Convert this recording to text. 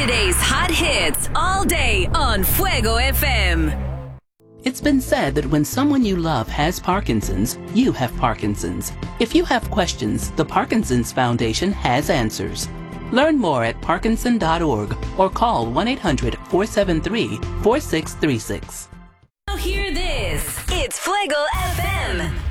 Saturday's hot hits all day on Fuego FM. It's been said that when someone you love has Parkinson's, you have Parkinson's. If you have questions, the Parkinson's Foundation has answers. Learn more at parkinson.org or call 1-800-473-4636. Now hear this. It's Fuego FM.